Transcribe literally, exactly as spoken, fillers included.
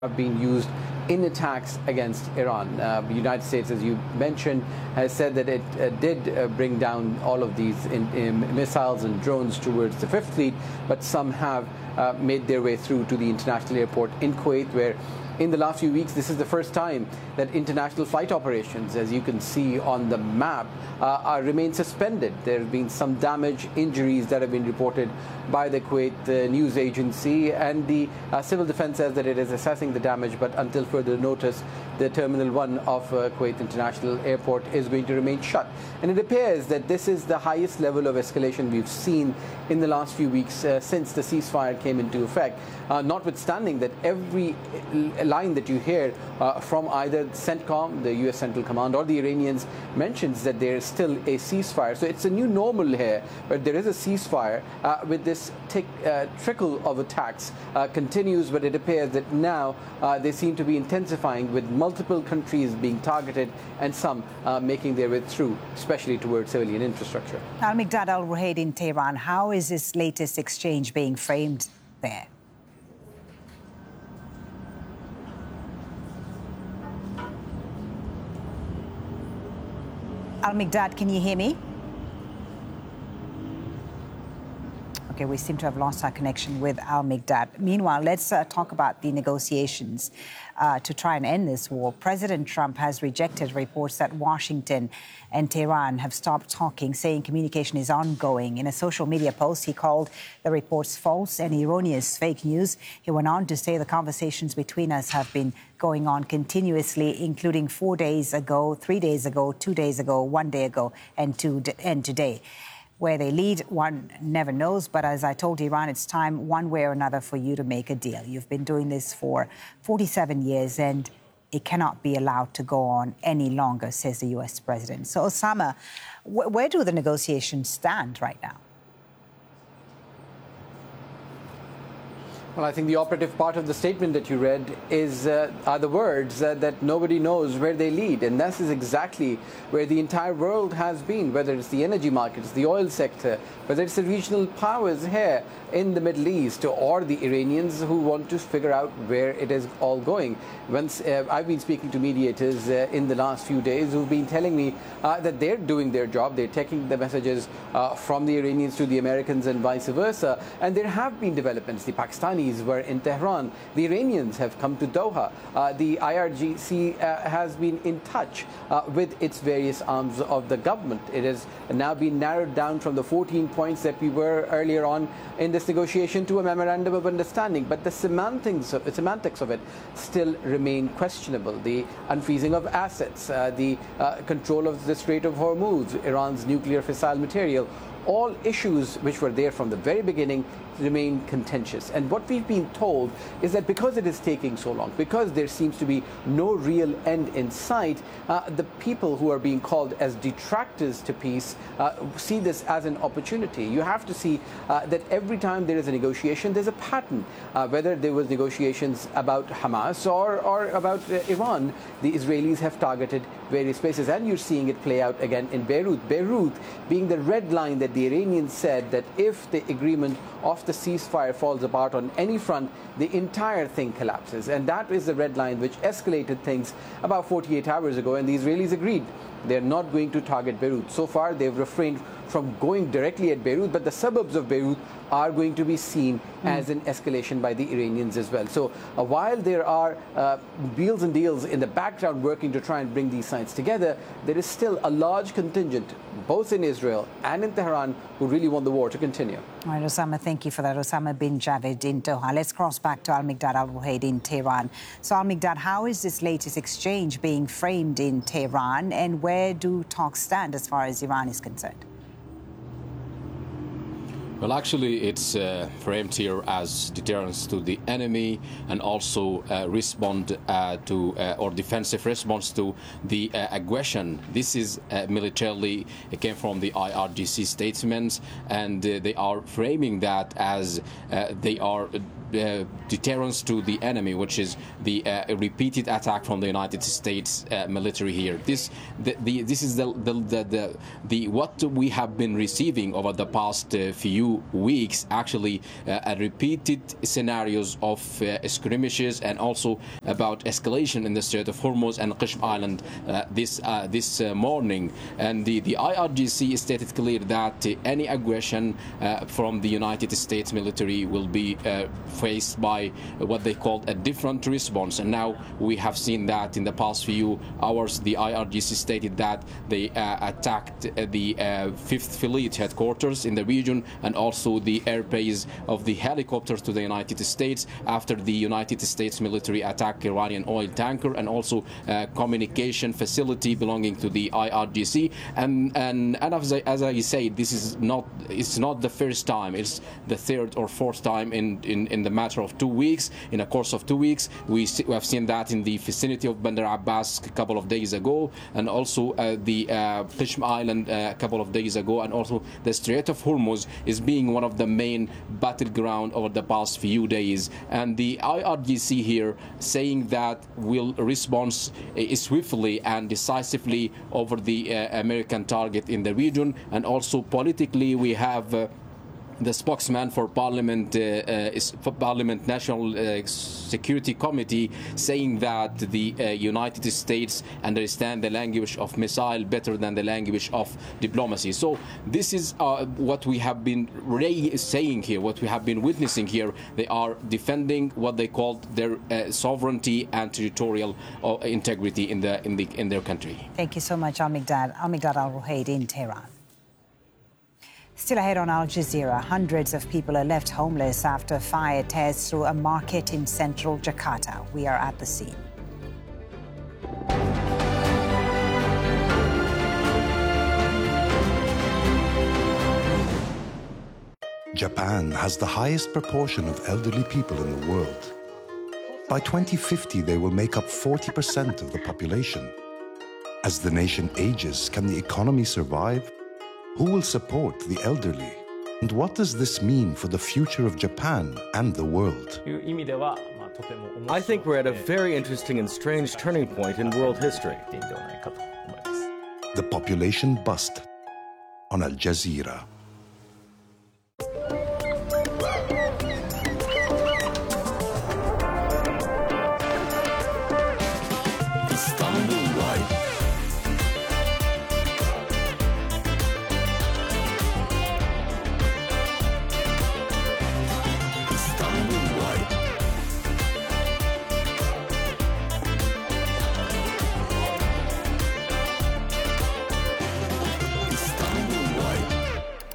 have been used in attacks against Iran. Uh, the United States, as you mentioned, has said that it uh, did uh, bring down all of these in, in missiles and drones towards the Fifth Fleet, but some have uh, made their way through to the international airport in Kuwait, where in the last few weeks, this is the first time that international flight operations, as you can see on the map, uh, are remain suspended. There have been some damage, injuries that have been reported by the Kuwait uh, news agency, and the uh, civil defense says that it is assessing the damage, but until further notice, the Terminal one of uh, Kuwait International Airport is going to remain shut. And it appears that this is the highest level of escalation we've seen in the last few weeks uh, since the ceasefire came into effect, uh, notwithstanding that every line that you hear uh, from either CENTCOM, the U S Central Command, or the Iranians mentions that there is still a ceasefire. So it's a new normal here, but there is a ceasefire uh, with this tick, uh, trickle of attacks uh, continues, but it appears that now uh, they seem to be intensifying, with multiple countries being targeted and some uh, making their way through, especially towards civilian infrastructure. Al-Miqdad Al-Ruhaid in Tehran, how is this latest exchange being framed there? Al-Miqdad, can you hear me? Okay, we seem to have lost our connection with Al-Miqdad. Meanwhile, let's uh, talk about the negotiations uh, to try and end this war. President Trump has rejected reports that Washington and Tehran have stopped talking, saying communication is ongoing. In a social media post, he called the reports false and erroneous fake news. He went on to say the conversations between us have been going on continuously, including four days ago, three days ago, two days ago, one day ago, and, two and today. Where they lead, one never knows. But as I told Iran, it's time one way or another for you to make a deal. You've been doing this for forty-seven years, and it cannot be allowed to go on any longer, says the U S president. So, Osama, wh where do the negotiations stand right now? Well, I think the operative part of the statement that you read is uh, are the words uh, that nobody knows where they lead. And this is exactly where the entire world has been, whether it's the energy markets, the oil sector, whether it's the regional powers here in the Middle East, or the Iranians who want to figure out where it is all going. Once, uh, I've been speaking to mediators uh, in the last few days who've been telling me uh, that they're doing their job. They're taking the messages uh, from the Iranians to the Americans and vice versa. And there have been developments. The Pakistanis were in Tehran. The Iranians have come to Doha. Uh, the I R G C uh, has been in touch uh, with its various arms of the government. It has now been narrowed down from the fourteen points that we were earlier on in this negotiation to a memorandum of understanding. But the semantics of, the semantics of it still remain questionable. The unfreezing of assets, uh, the uh, control of the Strait of Hormuz, Iran's nuclear fissile material, all issues which were there from the very beginning remain contentious. And what we've been told is that because it is taking so long, because there seems to be no real end in sight, uh, the people who are being called as detractors to peace uh, see this as an opportunity. You have to see uh, that every time there is a negotiation, there's a pattern. Uh, whether there was negotiations about Hamas or, or about uh, Iran, the Israelis have targeted various places, and you're seeing it play out again in Beirut. Beirut being the red line that the Iranians said that if the agreement of the ceasefire falls apart on any front, the entire thing collapses. And that is the red line which escalated things about forty-eight hours ago, and the Israelis agreed. They're not going to target Beirut. So far, they've refrained from going directly at Beirut, but the suburbs of Beirut are going to be seen mm. as an escalation by the Iranians as well. So uh, while there are uh, deals and deals in the background working to try and bring these sides together, there is still a large contingent, both in Israel and in Tehran, who really want the war to continue. All right, Osama, thank you for that. Osama bin Javed in Doha. Let's cross back to Al-Miqdad Al-Ruhaid in Tehran. So, Al-Miqdad, how is this latest exchange being framed in Tehran, and where do talks stand as far as Iran is concerned? Well, actually, it's uh, framed here as deterrence to the enemy, and also uh, respond uh, to uh, or defensive response to the uh, aggression. This is uh, militarily, it came from the I R G C statements, and uh, they are framing that as uh, they are uh, deterrence to the enemy, which is the uh, repeated attack from the United States uh, military here. This, the, the, this is the, the, the, the, the what we have been receiving over the past uh, few weeks. Actually, uh, a repeated scenarios of uh, skirmishes and also about escalation in the Strait of Hormuz and Qishm Island uh, this uh, this uh, morning. And the, the I R G C stated clear that uh, any aggression uh, from the United States military will be uh, faced by what they called a different response. And now we have seen that in the past few hours, the I R G C stated that they uh, attacked uh, the uh, fifth Fleet headquarters in the region and also the airbase of the helicopters to the United States after the United States military attacked Iranian oil tanker and also uh, communication facility belonging to the I R G C. And and, and as, I, as I say, this is not it's not the first time. It's the third or fourth time in, in, in the matter of two weeks. In a course of two weeks, we, see, we have seen that in the vicinity of Bandar Abbas a couple of days ago, and also uh, the uh, Qishm Island uh, a couple of days ago, and also the Strait of Hormuz is being one of the main battleground over the past few days. And the I R G C here saying that will respond uh, swiftly and decisively over the uh, American target in the region. And also politically, we have uh, the spokesman for Parliament, uh, uh, for Parliament National uh, Security Committee, saying that the uh, United States understand the language of missile better than the language of diplomacy. So this is uh, what we have been saying here, what we have been witnessing here. They are defending what they called their uh, sovereignty and territorial uh, integrity in the in the in their country. Thank you so much, Al-Miqdad. Al-Miqdad Al-Ruhaid in Tehran. Still ahead on Al Jazeera, hundreds of people are left homeless after fire tears through a market in central Jakarta. We are at the scene. Japan has the highest proportion of elderly people in the world. By twenty fifty, they will make up forty percent of the population. As the nation ages, can the economy survive? Who will support the elderly? And what does this mean for the future of Japan and the world? I think we're at a very interesting and strange turning point in world history. The population bust on Al Jazeera.